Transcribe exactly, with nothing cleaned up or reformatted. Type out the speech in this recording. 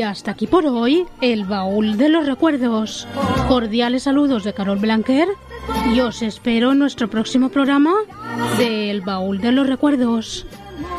Y hasta aquí por hoy, el baúl de los recuerdos. Cordiales saludos de Carol Blanquer y os espero en nuestro próximo programa del baúl de los recuerdos.